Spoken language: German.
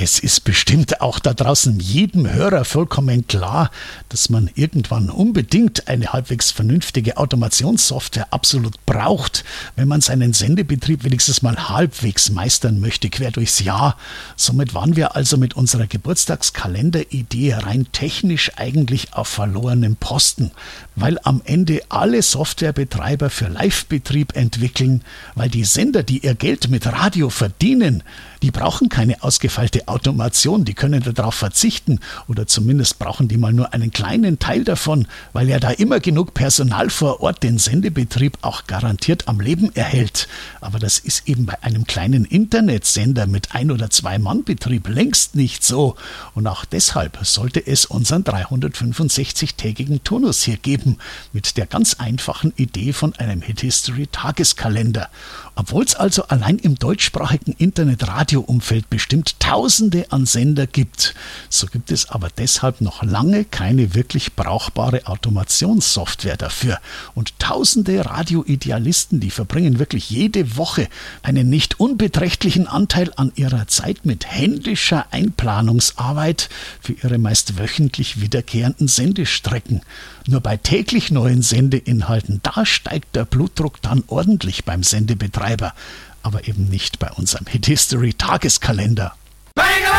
Es ist bestimmt auch da draußen jedem Hörer vollkommen klar, dass man irgendwann unbedingt eine halbwegs vernünftige Automationssoftware absolut braucht, wenn man seinen Sendebetrieb wenigstens mal halbwegs meistern möchte, quer durchs Jahr. Somit waren wir also mit unserer Geburtstagskalenderidee rein technisch eigentlich auf verlorenem Posten, weil am Ende alle Softwarebetreiber für Live-Betrieb entwickeln, weil die Sender, die ihr Geld mit Radio verdienen, die brauchen keine ausgefeilte Automation, die können darauf verzichten oder zumindest brauchen die mal nur einen kleinen Teil davon, weil ja da immer genug Personal vor Ort den Sendebetrieb auch garantiert am Leben erhält. Aber das ist eben bei einem kleinen Internetsender mit 1- oder 2-Mann-Betrieb längst nicht so. Und auch deshalb sollte es unseren 365-tägigen Turnus hier geben, mit der ganz einfachen Idee von einem Hit-History-Tageskalender. Obwohl es also allein im deutschsprachigen Internet-Radio-Umfeld bestimmt Tausende an Sender gibt, so gibt es aber deshalb noch lange keine wirklich brauchbare Automationssoftware dafür. Und Tausende Radioidealisten, die verbringen wirklich jede Woche einen nicht unbeträchtlichen Anteil an ihrer Zeit mit händischer Einplanungsarbeit für ihre meist wöchentlich wiederkehrenden Sendestrecken. Nur bei täglich neuen Sendeinhalten, da steigt der Blutdruck dann ordentlich beim Sendebetreiber, aber eben nicht bei unserem Hit-History-Tageskalender.